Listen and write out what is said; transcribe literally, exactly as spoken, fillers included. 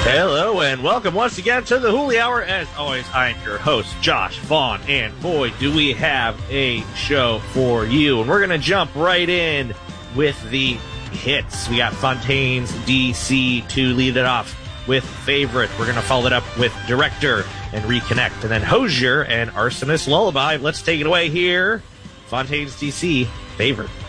Hello and welcome once again to the Hooli Hour. As always, I'm your host, Josh Vaughn, and boy, do we have a show for you. And we're going to jump right in with the hits. We got Fontaine's D C to lead it off with Favorite. We're going to follow it up with Director and Reconnect, and then Hozier and Arsonist Lullaby. Let's take it away here. Fontaine's D C, Favorite.